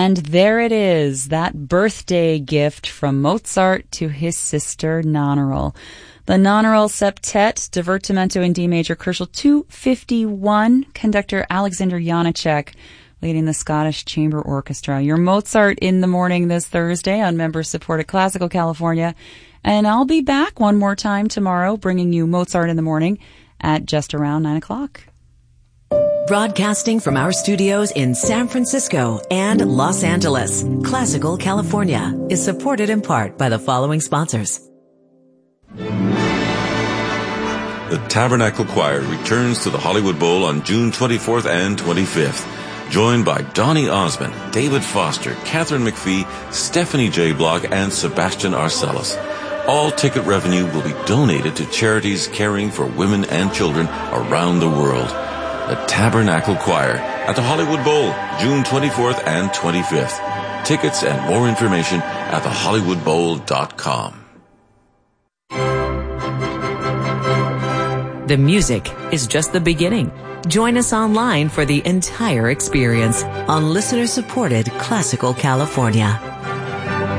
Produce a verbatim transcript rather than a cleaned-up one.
And there it is, that birthday gift from Mozart to his sister Nannerl. The Nannerl Septet, Divertimento in D major, Koelschel two fifty-one, conductor Alexander Janicek, leading the Scottish Chamber Orchestra. Your Mozart in the morning this Thursday on member-supported Classical California. And I'll be back one more time tomorrow, bringing you Mozart in the morning at just around nine o'clock. Broadcasting from our studios in San Francisco and Los Angeles, Classical California is supported in part by the following sponsors. The Tabernacle Choir returns to the Hollywood Bowl on June twenty-fourth and twenty-fifth. Joined by Donny Osmond, David Foster, Catherine McPhee, Stephanie J. Block, and Sebastian Arcellus. All ticket revenue will be donated to charities caring for women and children around the world. The Tabernacle Choir at the Hollywood Bowl, June twenty-fourth and twenty-fifth. Tickets and more information at the hollywood bowl dot com. The music is just the beginning. Join us online for the entire experience on listener-supported Classical California.